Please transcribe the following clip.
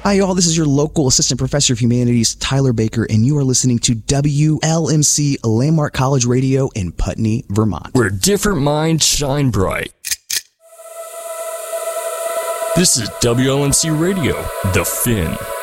Hi, y'all. This is your local assistant professor of humanities, Tyler Baker, and you are listening to WLMC Landmark College Radio in Putney, Vermont, where different minds shine bright. This is WLMC Radio, The Fin.